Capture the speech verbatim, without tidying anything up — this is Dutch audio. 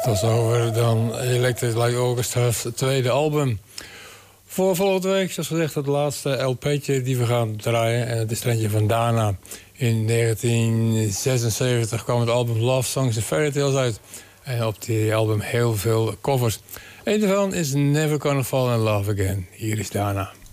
Tot zover dan Electric Light Orchestra's tweede album. Voor volgende week, zoals gezegd, het laatste L P'tje die we gaan draaien. En het is er eentje van Dana. In negentien zesenzeventig kwam het album Love Songs and Fairy Tales uit. En op die album heel veel covers. Eén daarvan is Never Gonna Fall in Love Again. Hier is Dana.